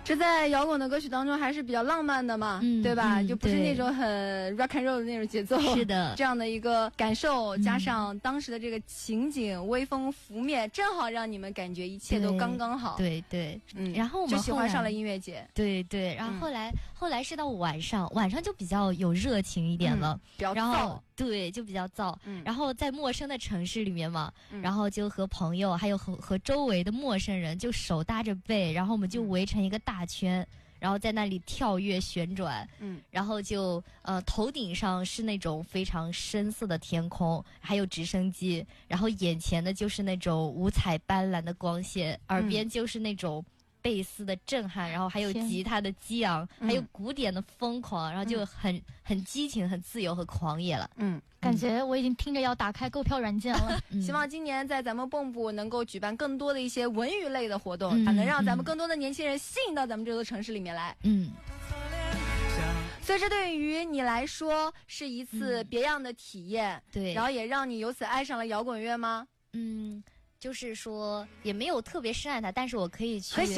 这在摇滚的歌曲当中还是比较浪漫的嘛，对吧？就不是那种很 rock and roll 的那种节奏。 是的， 这样的一个感受，加上当时的这个情景，微风拂面，正好让你们感觉一切都刚刚好。 对，然后我们就喜欢上了音乐节。 对，然后后来是到晚上就比较有热情一点了， 比较燥。对，就比较燥。然后在陌生的城市里面嘛，然后就和朋友还有和周围的陌生人就手搭着背，然后我们就围成一个大圈。然后在那里跳跃旋转，然后就头顶上是那种非常深色的天空，还有直升机，然后眼前的就是那种五彩斑斓的光线，耳边就是那种贝斯的震撼，然后还有吉他的激昂，还有鼓点的疯狂，然后就很激情、很自由和狂野了。 感觉我已经听着要打开购票软件了。 希望今年在咱们蚌埠能够举办更多的一些文娱类的活动，能让咱们更多的年轻人吸引到咱们这座城市里面来。所以这对于你来说是一次别样的体验， 对， 然后也让你由此爱上了摇滚乐吗？ 就是说也没有特别深爱它，但是我可以去。